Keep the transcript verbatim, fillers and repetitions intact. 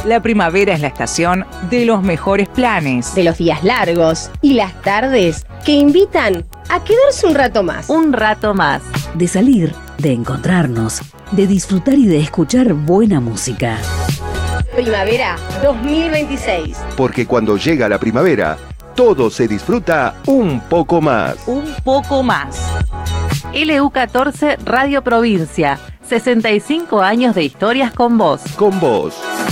La primavera es la estación de los mejores planes, de los días largos y las tardes que invitan a quedarse un rato más. Un rato más. De salir, de encontrarnos, de disfrutar y de escuchar buena música. Primavera dos mil veintiséis. Porque cuando llega la primavera, todo se disfruta un poco más. Un poco más. L U catorce Radio Provincia. sesenta y cinco años de historias con vos. Con vos.